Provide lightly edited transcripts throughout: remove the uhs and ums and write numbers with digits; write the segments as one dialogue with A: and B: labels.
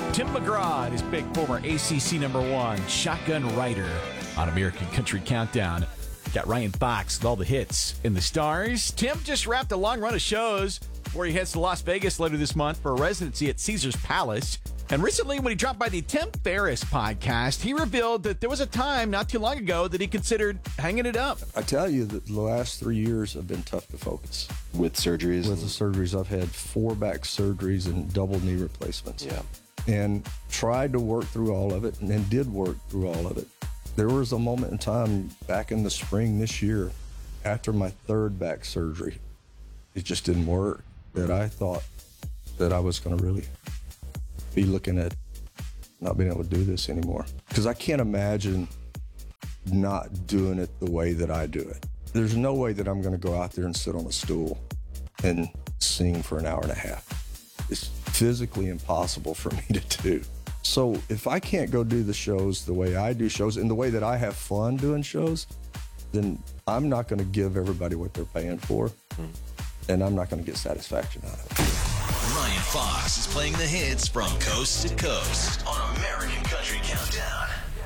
A: Tim McGraw and his big former ACC #1 Shotgun Rider on American Country Countdown. Got Ryan Fox with all the hits in the stars. Tim just wrapped a long run of shows before he heads to Las Vegas later this month for a residency at Caesars Palace. And recently, when he dropped by the Tim Ferriss podcast, he revealed that there was a time not too long ago that he considered hanging it up.
B: I tell you that the last 3 years have been tough to focus.
C: With surgeries?
B: With the surgeries. I've had 4 back surgeries and double knee replacements.
C: Yeah.
B: And tried to work through all of it, and then did work through all of it. There was a moment in time back in the spring this year, after my 3rd back surgery, it just didn't work, that I thought that I was going to really be looking at not being able to do this anymore. Because I can't imagine not doing it the way that I do it. There's no way that I'm going to go out there and sit on a stool and sing for an hour and a half. It's physically impossible for me to do. So if I can't go do the shows the way I do shows and the way that I have fun doing shows, then I'm not going to give everybody what they're paying for, and I'm not going to get satisfaction out of it.
D: Ryan Fox is playing the hits from coast to coast on American Country Countdown.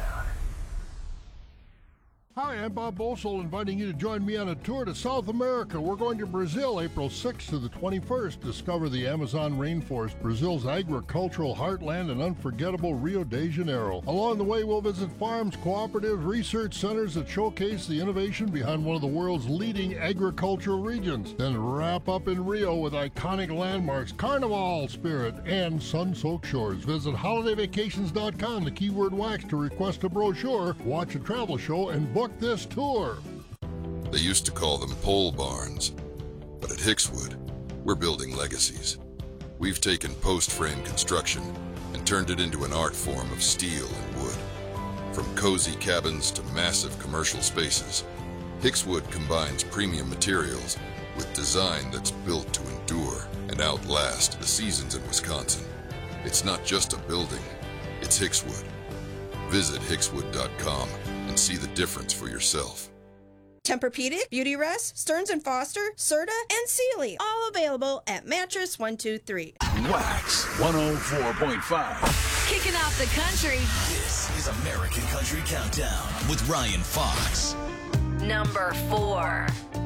E: Hi, I'm Bob Bosold, inviting you to join me on a tour to South America. We're going to Brazil April 6th to the 21st. Discover the Amazon rainforest, Brazil's agricultural heartland, and unforgettable Rio de Janeiro. Along the way, we'll visit farms, cooperatives, research centers that showcase the innovation behind one of the world's leading agricultural regions. Then wrap up in Rio with iconic landmarks, Carnival spirit, and sun-soaked shores. Visit holidayvacations.com, the keyword wax, to request a brochure, watch a travel show, and book this tour.
F: They used to call them pole barns, but at Hickswood, we're building legacies. We've taken post-frame construction and turned it into an art form of steel and wood. From cozy cabins to massive commercial spaces, Hickswood combines premium materials with design that's built to endure and outlast the seasons in Wisconsin. It's not just a building, it's Hickswood. Visit hickswood.com and see the difference for yourself.
G: Tempur-Pedic, Beautyrest, Stearns & Foster, Serta, and Sealy. All available at Mattress 123.
D: Wax 104.5.
H: Kicking off the country.
D: This is American Country Countdown with Ryan Fox.
H: Number 4.